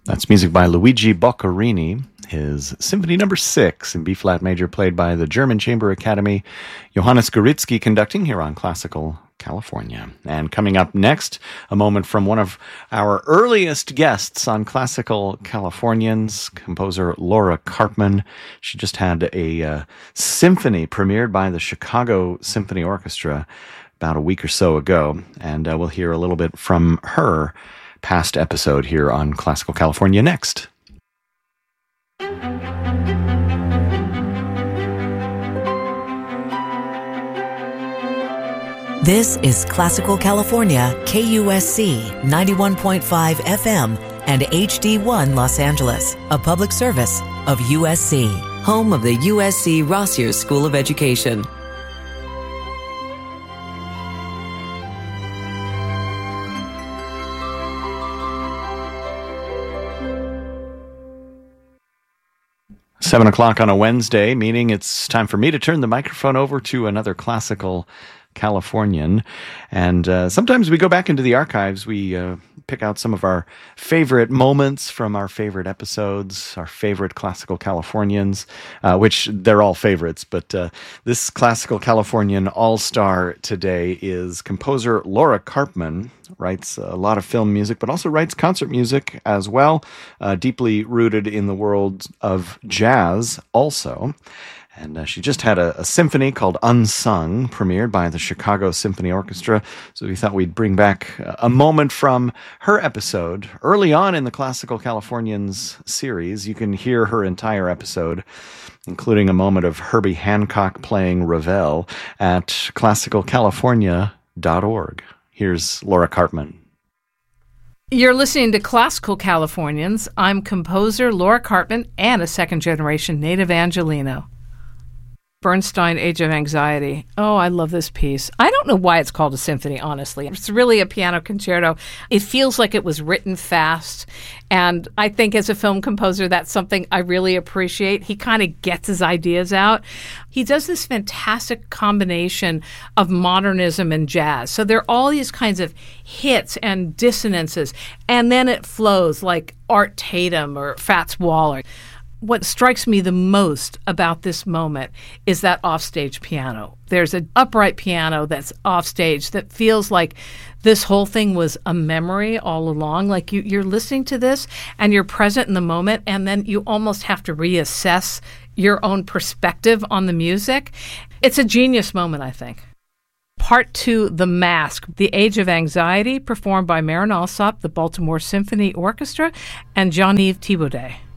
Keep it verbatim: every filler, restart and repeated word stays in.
That's music by Luigi Boccherini, his Symphony Number Six in B-flat major, played by the German Chamber Academy. Johannes Goritzky conducting here on Classical California. And coming up next, a moment from one of our earliest guests on Classical Californians, composer Laura Karpman. She just had a uh, symphony premiered by the Chicago Symphony Orchestra about a week or so ago, and uh, we'll hear a little bit from her past episode here on Classical California next. This is Classical California, K U S C ninety-one point five F M and H D one Los Angeles, a public service of U S C, home of the U S C Rossier School of Education. Seven o'clock on a Wednesday, meaning it's time for me to turn the microphone over to another Classical Californian. And uh, sometimes we go back into the archives. We uh, pick out some of our favorite moments from our favorite episodes, our favorite Classical Californians, uh, which they're all favorites. But uh, this Classical Californian all-star today is composer Laura Karpman. Writes a lot of film music, but also writes concert music as well, uh, deeply rooted in the world of jazz also. And uh, she just had a, a symphony called Unsung, premiered by the Chicago Symphony Orchestra. So we thought we'd bring back a moment from her episode. Early on in the Classical Californians series, you can hear her entire episode, including a moment of Herbie Hancock playing Ravel at classical california dot org. Here's Laura Karpman. You're listening to Classical Californians. I'm composer Laura Karpman and a second-generation native Angelino. Bernstein, Age of Anxiety. Oh, I love this piece. I don't know why it's called a symphony, honestly. It's really a piano concerto. It feels like it was written fast, and I think as a film composer, that's something I really appreciate. He kind of gets his ideas out. He does this fantastic combination of modernism and jazz. So there are all these kinds of hits and dissonances, and then it flows like Art Tatum or Fats Waller. What strikes me the most about this moment is that offstage piano. There's an upright piano that's offstage that feels like this whole thing was a memory all along. Like you, you're listening to this and you're present in the moment, and then you almost have to reassess your own perspective on the music. It's a genius moment, I think. Part two, The Mask, The Age of Anxiety, performed by Marin Alsop, the Baltimore Symphony Orchestra, and Jean-Yves Thibaudet.